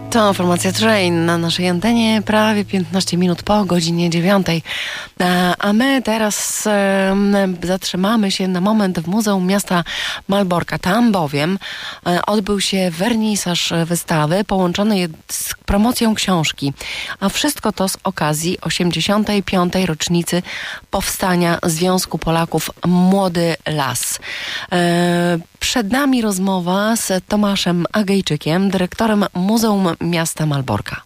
To formacja Train na naszej antenie prawie 15 minut po godzinie 9. A my teraz zatrzymamy się na moment w Muzeum Miasta Malborka. Tam bowiem odbył się wernisaż wystawy połączony z promocją książki. A wszystko to z okazji 85. rocznicy powstania Związku Polaków Młody Las. Przed nami rozmowa z Tomaszem Agejczykiem, dyrektorem Muzeum Miasta Malborka.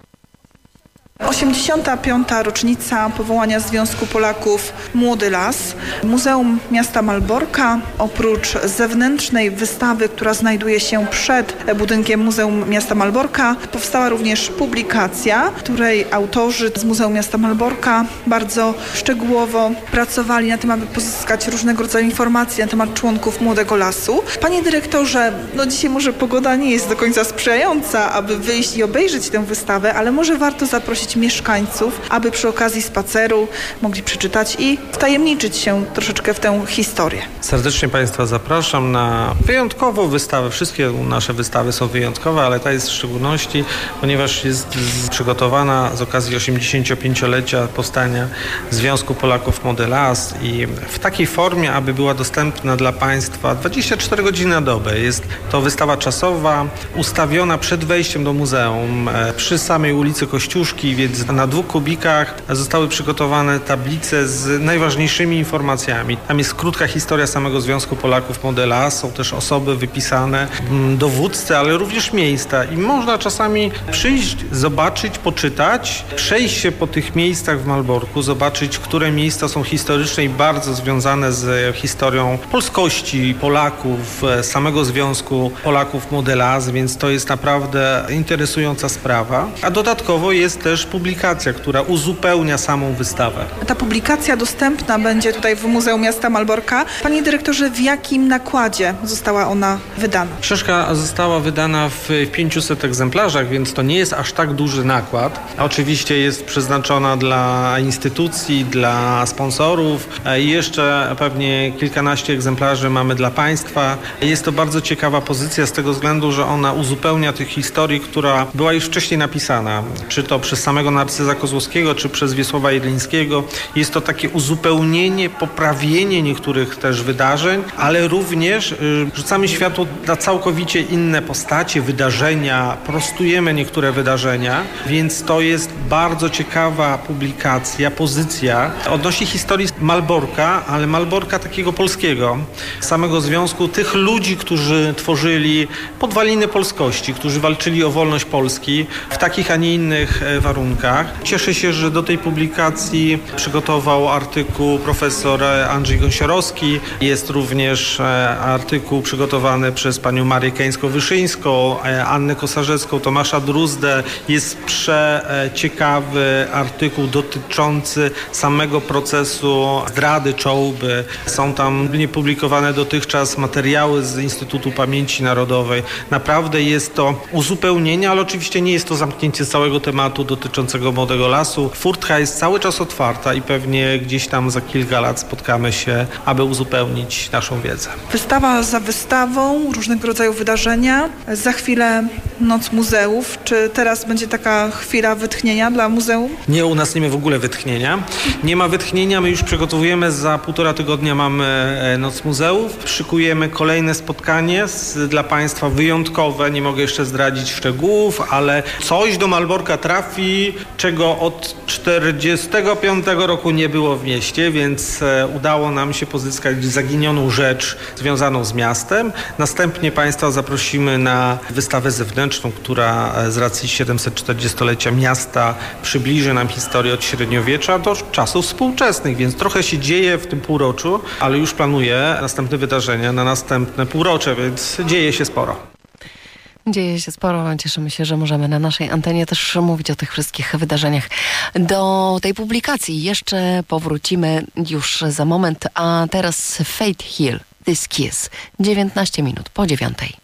85. rocznica powołania Związku Polaków Młody Las. Muzeum Miasta Malborka, oprócz zewnętrznej wystawy, która znajduje się przed budynkiem Muzeum Miasta Malborka, powstała również publikacja, której autorzy z Muzeum Miasta Malborka bardzo szczegółowo pracowali na tym, aby pozyskać różnego rodzaju informacje na temat członków Młodego Lasu. Panie dyrektorze, dzisiaj może pogoda nie jest do końca sprzyjająca, aby wyjść i obejrzeć tę wystawę, ale może warto zaprosić mieszkańców, aby przy okazji spaceru mogli przeczytać i wtajemniczyć się troszeczkę w tę historię. Serdecznie Państwa zapraszam na wyjątkową wystawę. Wszystkie nasze wystawy są wyjątkowe, ale ta jest w szczególności, ponieważ jest przygotowana z okazji 85-lecia powstania Związku Polaków Młody Las i w takiej formie, aby była dostępna dla Państwa 24 godziny na dobę. Jest to wystawa czasowa, ustawiona przed wejściem do muzeum przy samej ulicy Kościuszki, więc na 2 kubikach zostały przygotowane tablice z najważniejszymi informacjami. Tam jest krótka historia samego Związku Polaków Młody Las, są też osoby wypisane, dowódcy, ale również miejsca i można czasami przyjść, zobaczyć, poczytać, przejść się po tych miejscach w Malborku, zobaczyć, które miejsca są historyczne i bardzo związane z historią polskości, Polaków, samego Związku Polaków Młody Las, więc to jest naprawdę interesująca sprawa. A dodatkowo jest też publikacja, która uzupełnia samą wystawę. Ta publikacja dostępna będzie tutaj w Muzeum Miasta Malborka. Panie dyrektorze, w jakim nakładzie została ona wydana? Książka została wydana w 500 egzemplarzach, więc to nie jest aż tak duży nakład. Oczywiście jest przeznaczona dla instytucji, dla sponsorów i jeszcze pewnie kilkanaście egzemplarzy mamy dla Państwa. Jest to bardzo ciekawa pozycja z tego względu, że ona uzupełnia tych historii, która była już wcześniej napisana, czy to przez samego Narcyza Kozłowskiego, czy przez Wiesława Jedlińskiego. Jest to takie uzupełnienie, poprawienie niektórych też wydarzeń, ale również rzucamy światło na całkowicie inne postacie, wydarzenia, prostujemy niektóre wydarzenia, więc to jest bardzo ciekawa publikacja, pozycja. Odnosi historii Malborka, ale Malborka takiego polskiego, samego związku, tych ludzi, którzy tworzyli podwaliny polskości, którzy walczyli o wolność Polski w takich, a nie innych warunkach. Cieszę się, że do tej publikacji przygotował artykuł profesor Andrzej Gąsiorowski. Jest również artykuł przygotowany przez panią Marię Keńską-Wyszyńską, Annę Kosarzewską, Tomasza Druzdę. Jest przeciekawy artykuł dotyczący samego procesu zdrady Czołby. Są tam niepublikowane dotychczas materiały z Instytutu Pamięci Narodowej. Naprawdę jest to uzupełnienie, ale oczywiście nie jest to zamknięcie całego tematu dotyczącego Młodego Lasu. Furtka jest cały czas otwarta i pewnie gdzieś tam za kilka lat spotkamy się, aby uzupełnić naszą wiedzę. Wystawa za wystawą, różnego rodzaju wydarzenia. Za chwilę Noc Muzeów. Czy teraz będzie taka chwila wytchnienia dla muzeum? Nie, u nas nie ma w ogóle wytchnienia. Nie ma wytchnienia, my już przygotowujemy, za 1,5 tygodnia mamy Noc Muzeów. Szykujemy kolejne spotkanie dla Państwa wyjątkowe. Nie mogę jeszcze zdradzić szczegółów, ale coś do Malborka trafi, czego od 1945 roku nie było w mieście, więc udało nam się pozyskać zaginioną rzecz związaną z miastem. Następnie Państwa zaprosimy na wystawę zewnętrzną, która z racji 740-lecia miasta przybliży nam historię od średniowiecza do czasów współczesnych, więc trochę się dzieje w tym półroczu, ale już planuję następne wydarzenia na następne półrocze, więc dzieje się sporo. Dzieje się sporo. Cieszymy się, że możemy na naszej antenie też mówić o tych wszystkich wydarzeniach. Do tej publikacji jeszcze powrócimy już za moment, a teraz Faith Hill, This Kiss, 19 minut po 9.